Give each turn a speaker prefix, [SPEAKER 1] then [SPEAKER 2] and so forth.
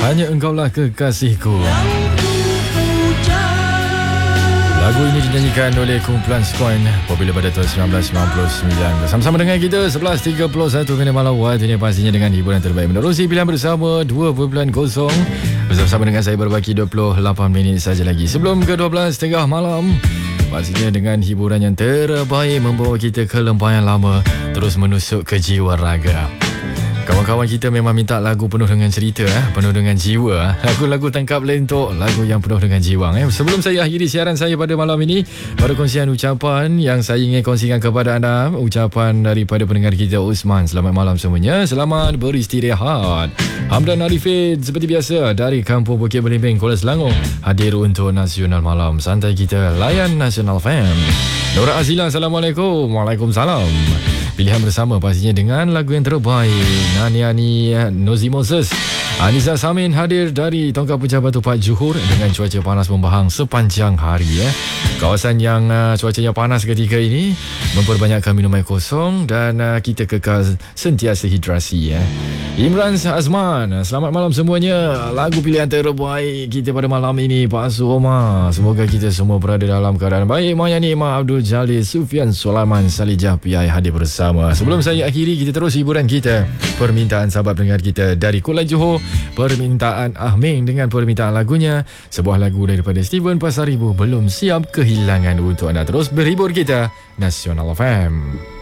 [SPEAKER 1] Hanya engkaulah kekasihku. Lagu ini dinyanyikan oleh kumpulan Skoin apabila pada tahun 1999. Bersama-sama dengan kita 11.31 minit malam waktu ini, pastinya dengan hiburan terbaik menerusi pilihan bersama 2.0. Bersama dengan saya berbaki 28 minit saja lagi sebelum ke 12 tengah malam. Pastinya dengan hiburan yang terbaik membawa kita ke lempah yang lama, terus menusuk ke jiwa raga. Kawan-kawan kita memang minta lagu penuh dengan cerita, penuh dengan jiwa. Lagu-lagu tangkap lentok, lagu yang penuh dengan jiwa. Sebelum saya akhiri siaran saya pada malam ini, pada kongsian ucapan yang saya ingin kongsikan kepada anda, ucapan daripada pendengar kita Usman. Selamat malam semuanya, selamat beristirahat. Hamdan Arifin seperti biasa dari Kampung Bukit Belimbing, Kuala Selangor, hadir untuk Nasional Malam Santai kita, layan Nasional FM. Nora Azila, Assalamualaikum. Waalaikumsalam. Pilihan bersama pastinya dengan lagu yang terbaik. Nani Nozi Moses, Anissa Samin hadir dari Tongkap Pecah Batu Pak Johor dengan cuaca panas membahang sepanjang hari. Kawasan yang cuacanya panas ketika ini memperbanyakkan minum air kosong dan kita kekal sentiasa hidrasi. Imran Azman, selamat malam semuanya. Lagu pilihan terbaik kita pada malam ini, Pak Suoma. Semoga kita semua berada dalam keadaan baik. Maya Nikmah, Abdul Jalil, Sufian Sulaiman, Salijah Piai hadir bersama. Sebelum saya akhiri, kita terus hiburan kita. Permintaan sahabat pendengar kita dari Kuala Johor, permintaan Ahming dengan permintaan lagunya, sebuah lagu daripada Steven Pasaribu, Belum Siap Kehilangan, untuk anda terus berhibur kita Nasional FM.